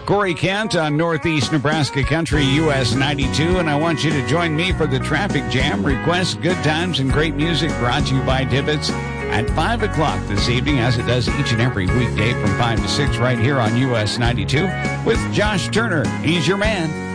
Corey Kent on Northeast Nebraska Country, US 92, and I want you to join me for the Traffic Jam. Request good times and great music brought to you by Divots at 5 o'clock this evening, as it does each and every weekday from 5 to 6 right here on US 92 with Josh Turner. He's your man.